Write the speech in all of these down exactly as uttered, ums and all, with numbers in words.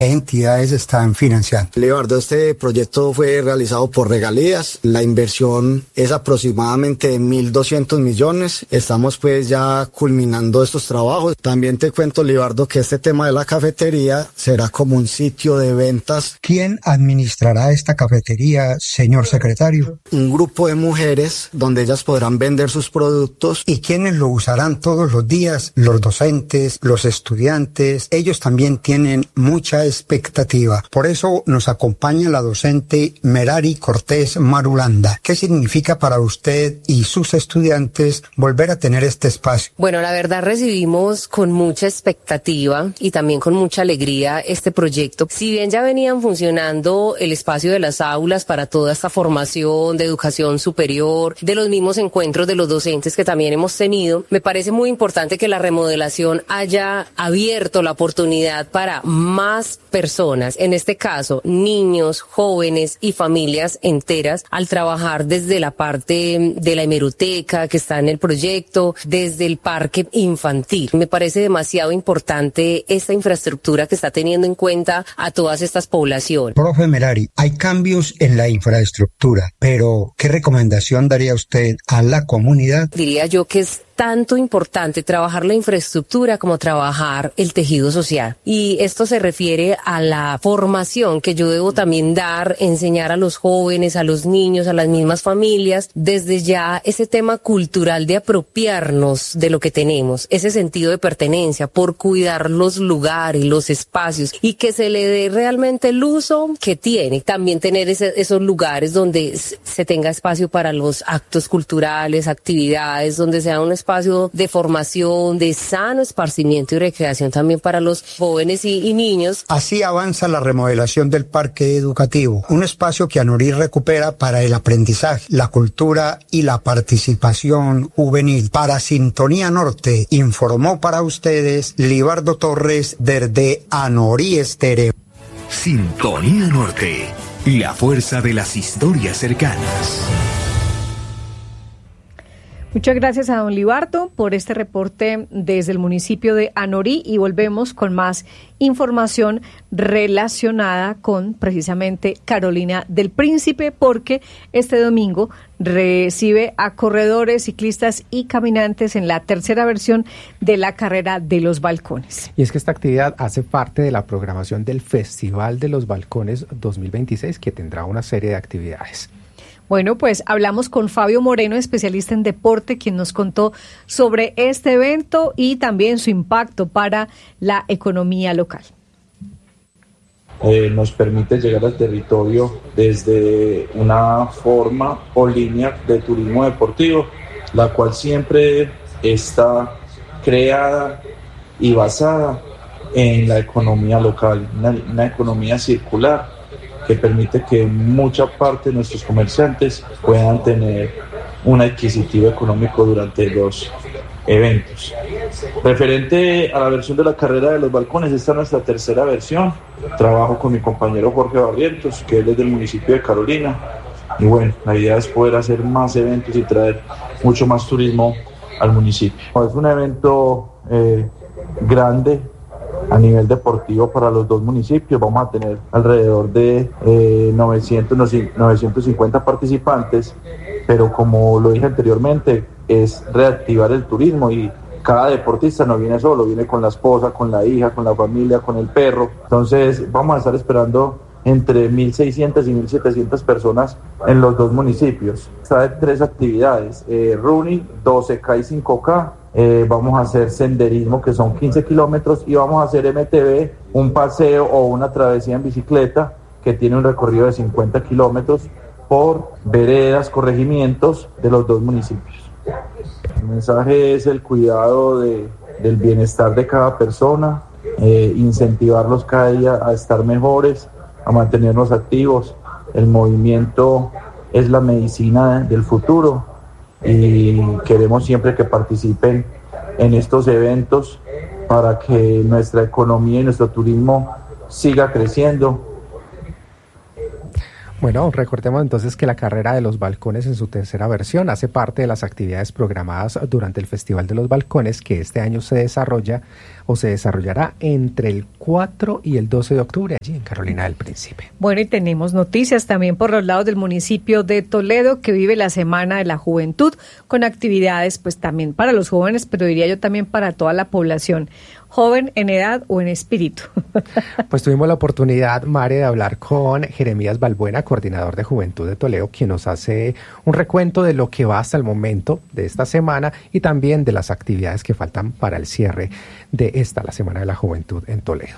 ¿Qué entidades están financiando? Libardo, este proyecto fue realizado por regalías. La inversión es aproximadamente de mil doscientos millones. Estamos pues ya culminando estos trabajos. También te cuento, Libardo, que este tema de la cafetería será como un sitio de ventas. ¿Quién administrará esta cafetería, señor secretario? Un grupo de mujeres donde ellas podrán vender sus productos. ¿Y quiénes lo usarán todos los días? Los docentes, los estudiantes. Ellos también tienen mucha expectativa. Por eso nos acompaña la docente Merari Cortés Marulanda. ¿Qué significa para usted y sus estudiantes volver a tener este espacio? Bueno, la verdad recibimos con mucha expectativa y también con mucha alegría este proyecto. Si bien ya venían funcionando el espacio de las aulas para toda esta formación de educación superior, de los mismos encuentros de los docentes que también hemos tenido, me parece muy importante que la remodelación haya abierto la oportunidad para más personas, en este caso niños, jóvenes y familias enteras, al trabajar desde la parte de la hemeroteca que está en el proyecto, desde el parque infantil. Me parece demasiado importante esta infraestructura que está teniendo en cuenta a todas estas poblaciones. Profe Merari, hay cambios en la infraestructura, pero ¿qué recomendación daría usted a la comunidad? Diría yo que es tanto importante trabajar la infraestructura como trabajar el tejido social. Y esto se refiere a la formación que yo debo también dar, enseñar a los jóvenes, a los niños, a las mismas familias, desde ya ese tema cultural de apropiarnos de lo que tenemos, ese sentido de pertenencia, por cuidar los lugares, los espacios y que se le dé realmente el uso que tiene. También tener ese, esos lugares donde se tenga espacio para los actos culturales, actividades, donde sea un espacio de formación, de sano esparcimiento y recreación también para los jóvenes y, y niños. Así avanza la remodelación del parque educativo, un espacio que ANORI recupera para el aprendizaje, la cultura y la participación juvenil. Para Sintonía Norte, informó para ustedes Libardo Torres desde ANORI Estéreo. Sintonía Norte, la fuerza de las historias cercanas. Muchas gracias a don Libardo por este reporte desde el municipio de ANORI y volvemos con más información relacionada con precisamente Carolina del Príncipe, porque este domingo recibe a corredores, ciclistas y caminantes en la tercera versión de la carrera de los balcones. Y es que esta actividad hace parte de la programación del Festival de los Balcones dos mil veintiséis, que tendrá una serie de actividades. Bueno, pues hablamos con Fabio Moreno, especialista en deporte, quien nos contó sobre este evento y también su impacto para la economía local. Eh, nos permite llegar al territorio desde una forma o línea de turismo deportivo, la cual siempre está creada y basada en la economía local, una, una economía circular, que permite que mucha parte de nuestros comerciantes puedan tener un adquisitivo económico durante los eventos. Referente a la versión de la carrera de los balcones, esta es nuestra tercera versión. Trabajo con mi compañero Jorge Barrientos, que él es del municipio de Carolina. Y bueno, la idea es poder hacer más eventos y traer mucho más turismo al municipio. Es un evento eh, grande a nivel deportivo para los dos municipios. Vamos a tener alrededor de eh, novecientos, novecientos cincuenta participantes, pero como lo dije anteriormente, es reactivar el turismo y cada deportista no viene solo, viene con la esposa, con la hija, con la familia, con el perro. Entonces vamos a estar esperando entre mil seiscientas y mil setecientas personas en los dos municipios. Trae tres actividades, eh, running, doce K y cinco K. Eh, vamos a hacer senderismo, que son quince kilómetros, y vamos a hacer M T B, un paseo o una travesía en bicicleta que tiene un recorrido de cincuenta kilómetros por veredas, corregimientos de los dos municipios. El mensaje es el cuidado de, del bienestar de cada persona, eh, incentivarlos cada día a estar mejores, a mantenernos activos. El movimiento es la medicina del futuro y queremos siempre que participen en estos eventos para que nuestra economía y nuestro turismo siga creciendo. Bueno, recordemos entonces que la carrera de los balcones en su tercera versión hace parte de las actividades programadas durante el Festival de los Balcones, que este año se desarrolla o se desarrollará entre el cuatro y el doce de octubre allí en Carolina del Príncipe. Bueno, y tenemos noticias también por los lados del municipio de Toledo, que vive la Semana de la Juventud con actividades pues también para los jóvenes, pero diría yo también para toda la población, joven en edad o en espíritu. Pues tuvimos la oportunidad, Mare, de hablar con Jeremías Balbuena, coordinador de Juventud de Toledo, quien nos hace un recuento de lo que va hasta el momento de esta semana y también de las actividades que faltan para el cierre de esta, la Semana de la Juventud en Toledo.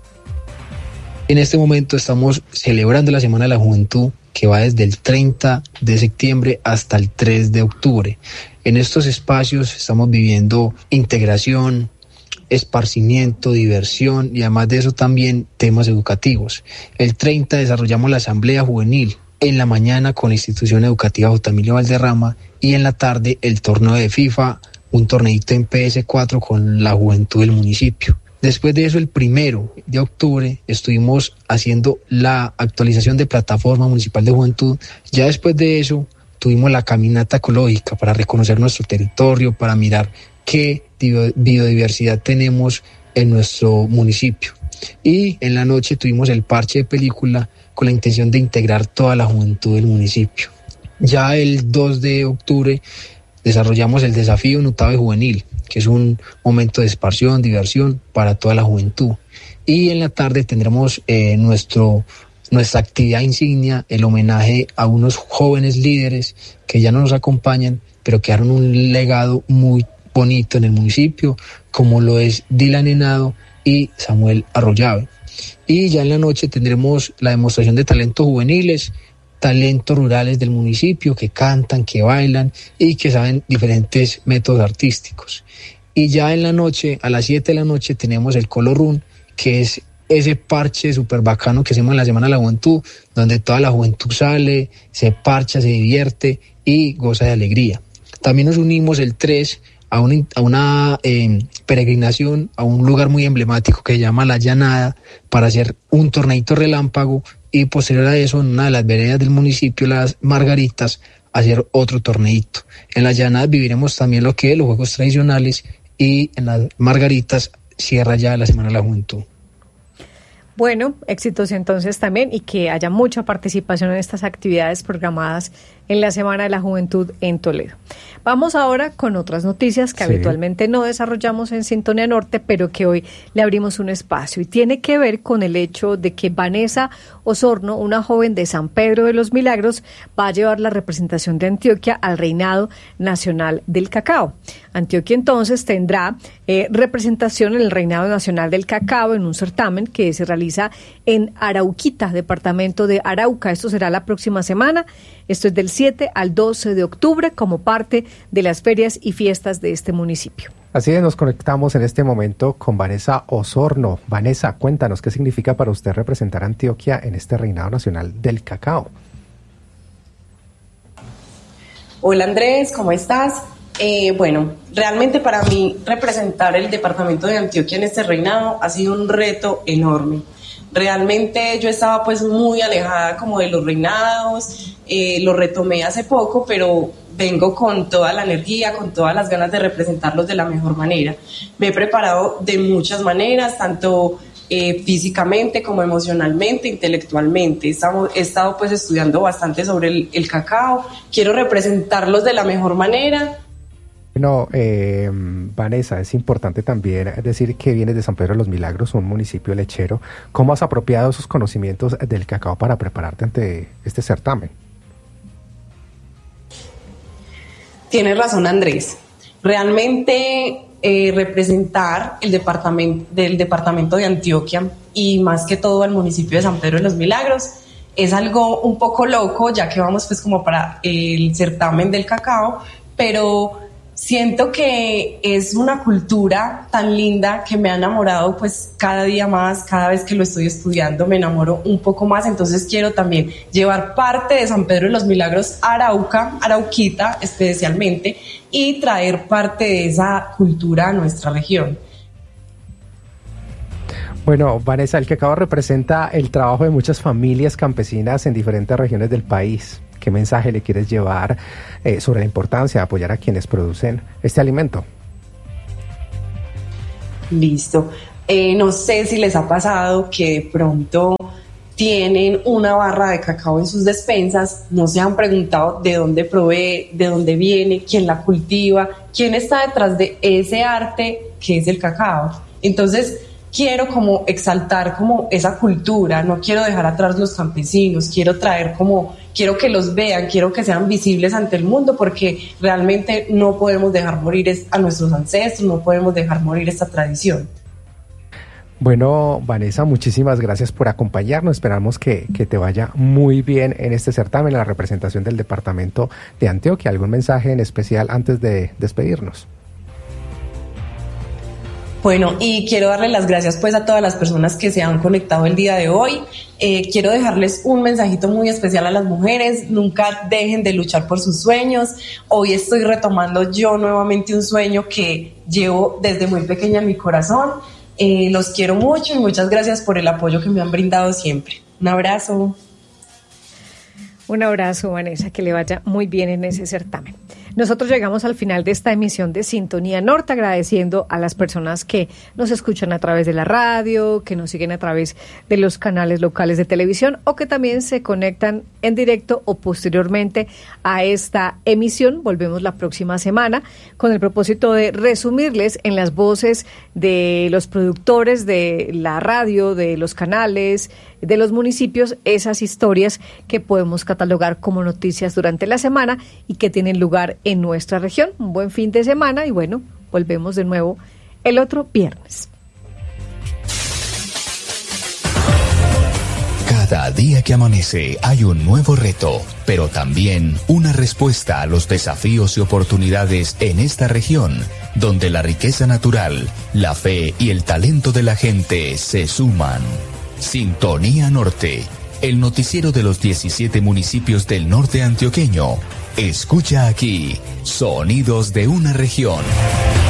En este momento estamos celebrando la Semana de la Juventud, que va desde el treinta de septiembre hasta el tres de octubre. En estos espacios estamos viviendo integración, esparcimiento, diversión y además de eso también temas educativos. El treinta desarrollamos la asamblea juvenil, en la mañana con la institución educativa J. Emilio Valderrama y en la tarde el torneo de FIFA, un torneito en P S cuatro con la juventud del municipio. Después de eso, el primero de octubre estuvimos haciendo la actualización de plataforma municipal de juventud. Ya después de eso tuvimos la caminata ecológica para reconocer nuestro territorio, para mirar qué biodiversidad tenemos en nuestro municipio. Y en la noche tuvimos el parche de película con la intención de integrar toda la juventud del municipio. Ya el dos de octubre desarrollamos el desafío Nutabe Juvenil, que es un momento de esparción, diversión para toda la juventud. Y en la tarde tendremos eh, nuestro, nuestra actividad insignia, el homenaje a unos jóvenes líderes que ya no nos acompañan, pero que dejaron un legado muy bonito en el municipio, como lo es Dylan Henado y Samuel Arroyave. Y ya en la noche tendremos la demostración de talentos juveniles, talentos rurales del municipio que cantan, que bailan y que saben diferentes métodos artísticos. Y ya en la noche, a las siete de la noche, tenemos el Color Run, que es ese parche súper bacano que hacemos en la Semana de la Juventud, donde toda la juventud sale, se parcha, se divierte y goza de alegría. También nos unimos el tres a una, a una eh, peregrinación a un lugar muy emblemático que se llama La Llanada para hacer un torneito relámpago y posterior a eso en una de las veredas del municipio, Las Margaritas, hacer otro torneito. En Las Llanadas viviremos también lo que es los juegos tradicionales y en Las Margaritas cierra ya la Semana de la Juventud. Bueno, éxitos entonces también y que haya mucha participación en estas actividades programadas en la Semana de la Juventud en Toledo. Vamos ahora con otras noticias que sí. habitualmente no desarrollamos en Sintonía Norte, pero que hoy le abrimos un espacio y tiene que ver con el hecho de que Vanessa Osorno, una joven de San Pedro de los Milagros, va a llevar la representación de Antioquia al Reinado Nacional del Cacao. Antioquia entonces tendrá eh, representación en el Reinado Nacional del Cacao en un certamen que se realiza en Arauquita, departamento de Arauca. Esto será la próxima semana. Esto es del siete al doce de octubre como parte de las ferias y fiestas de este municipio. Así es, nos conectamos en este momento con Vanessa Osorno. Vanessa, cuéntanos qué significa para usted representar a Antioquia en este Reinado Nacional del Cacao. Hola Andrés, ¿cómo estás? Eh, bueno, realmente para mí representar el departamento de Antioquia en este reinado ha sido un reto enorme. Realmente yo estaba pues muy alejada como de los reinados, eh, lo retomé hace poco, pero vengo con toda la energía, con todas las ganas de representarlos de la mejor manera. Me he preparado de muchas maneras, tanto eh, físicamente como emocionalmente, intelectualmente. Estamos, he estado pues estudiando bastante sobre el, el cacao, quiero representarlos de la mejor manera. Bueno, eh, Vanessa, es importante también decir que vienes de San Pedro de los Milagros, un municipio lechero. ¿Cómo has apropiado esos conocimientos del cacao para prepararte ante este certamen? Tienes razón, Andrés. Realmente eh, representar el departamento del departamento de Antioquia y más que todo el municipio de San Pedro de los Milagros es algo un poco loco, ya que vamos pues como para el certamen del cacao, pero siento que es una cultura tan linda que me ha enamorado pues cada día más, cada vez que lo estoy estudiando me enamoro un poco más, entonces quiero también llevar parte de San Pedro de los Milagros a Arauca, Arauquita especialmente, y traer parte de esa cultura a nuestra región. Bueno, Vanessa, el cacao representa el trabajo de muchas familias campesinas en diferentes regiones del país. ¿Qué mensaje le quieres llevar eh, sobre la importancia de apoyar a quienes producen este alimento? Listo. Eh, no sé si les ha pasado que de pronto tienen una barra de cacao en sus despensas, no se han preguntado de dónde provee, de dónde viene, quién la cultiva, quién está detrás de ese arte que es el cacao. Entonces, quiero como exaltar como esa cultura, no quiero dejar atrás los campesinos, quiero traer como, quiero que los vean, quiero que sean visibles ante el mundo, porque realmente no podemos dejar morir a nuestros ancestros, no podemos dejar morir esta tradición. Bueno, Vanessa, muchísimas gracias por acompañarnos. Esperamos que, que te vaya muy bien en este certamen, en la representación del departamento de Antioquia. ¿Algún mensaje en especial antes de despedirnos? Bueno, y quiero darle las gracias pues a todas las personas que se han conectado el día de hoy. Eh, quiero dejarles un mensajito muy especial a las mujeres. Nunca dejen de luchar por sus sueños. Hoy estoy retomando yo nuevamente un sueño que llevo desde muy pequeña en mi corazón. Eh, los quiero mucho y muchas gracias por el apoyo que me han brindado siempre. Un abrazo. Un abrazo, Vanessa, que le vaya muy bien en ese certamen. Nosotros llegamos al final de esta emisión de Sintonía Norte, agradeciendo a las personas que nos escuchan a través de la radio, que nos siguen a través de los canales locales de televisión o que también se conectan en directo o posteriormente a esta emisión. Volvemos la próxima semana con el propósito de resumirles en las voces de los productores de la radio, de los canales, de los municipios, esas historias que podemos catalogar como noticias durante la semana y que tienen lugar en nuestra región. Un buen fin de semana y bueno, volvemos de nuevo el otro viernes. Cada día que amanece hay un nuevo reto, pero también una respuesta a los desafíos y oportunidades en esta región, donde la riqueza natural, la fe y el talento de la gente se suman. Sintonía Norte, el noticiero de los diecisiete municipios del norte antioqueño. Escucha aquí, sonidos de una región.